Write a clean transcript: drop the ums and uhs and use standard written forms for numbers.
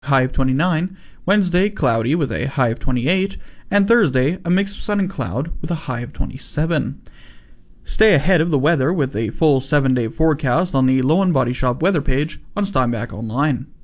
high of 29, Wednesday, cloudy with a high of 28, and Thursday, a mix of sun and cloud with a high of 27. Stay ahead of the weather with a full 7-day forecast on the Lowen Body Shop weather page on Steinbach Online.